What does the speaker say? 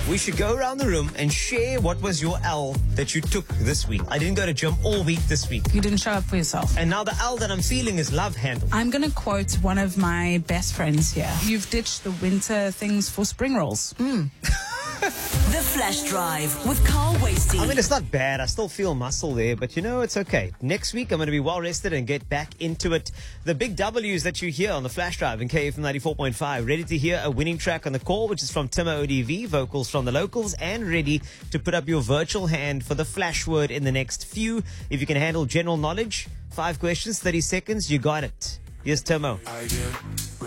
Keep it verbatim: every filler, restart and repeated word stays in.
We should go around the room and share what was your L that you took this week. I didn't go to gym all week this week. You didn't show up for yourself. And now the L that I'm feeling is love handle. I'm going to quote one of my best friends here. You've ditched the winter things for spring rolls. Mm. The Flash Drive with Carl Wasty. I mean, it's not bad. I still feel muscle there, but you know, it's okay. Next week, I'm going to be well rested and get back into it. The big W's that you hear on the Flash Drive in K F M ninety-four point five. Ready to hear a winning track on the call, which is from Timo O D V, vocals from the locals, and ready to put up your virtual hand for the flash word in the next few. If you can handle general knowledge, five questions, thirty seconds, you got it. Here's Timo.